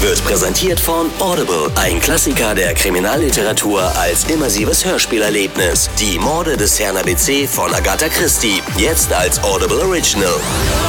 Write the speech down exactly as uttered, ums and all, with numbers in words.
wird präsentiert von Audible, ein Klassiker der Kriminalliteratur als immersives Hörspielerlebnis. Die Morde des Herrn A B C von Agatha Christie, jetzt als Audible Original.